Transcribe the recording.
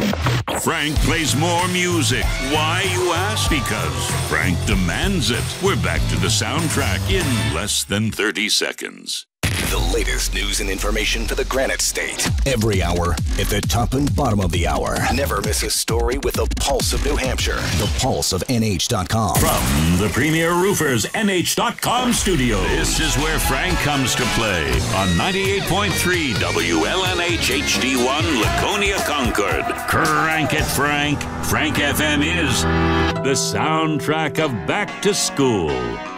Frank plays more music. Why, you ask? Because Frank demands it. We're back to the soundtrack in less than 30 seconds. The latest news and information for the Granite State. Every hour at the top and bottom of the hour. Never miss a story with the Pulse of New Hampshire. The Pulse of NH.com. From the Premier Roofers NH.com studio. This is where Frank comes to play on 98.3 WLNH HD1 Laconia Concord. Crank it, Frank. Frank FM is the soundtrack of back to school.